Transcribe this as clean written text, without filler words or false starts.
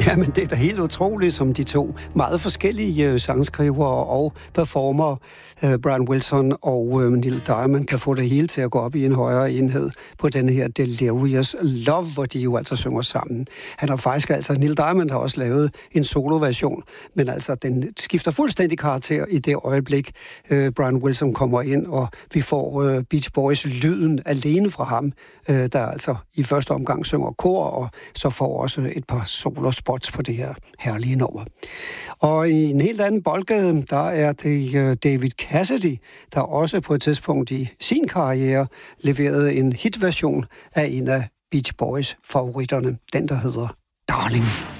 Ja, men det er da helt utroligt, som de to meget forskellige sangskrivere og performere, Brian Wilson og Neil Diamond, kan få det hele til at gå op i en højere enhed på denne her Delirious Love, hvor de jo altså synger sammen. Han har faktisk Neil Diamond har også lavet en soloversion, men altså den skifter fuldstændig karakter i det øjeblik, Brian Wilson kommer ind, og vi får Beach Boys lyden alene fra ham, der altså i første omgang synger kor, og så får også et par solospots på det her herlige nummer. Og i en helt anden boldgade, der er det David Cassidy, der også på et tidspunkt i sin karriere leverede en hitversion af en af Beach Boys favoritterne, den der hedder Darling.